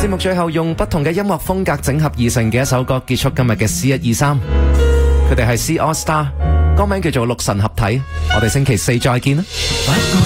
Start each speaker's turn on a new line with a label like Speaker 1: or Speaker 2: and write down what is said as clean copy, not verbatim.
Speaker 1: 節目最後用不同嘅音樂風格整合而成嘅一首歌結束今日嘅 C123，佢哋係 C All Star， 歌名叫做六神合體。我哋星期四再見啦。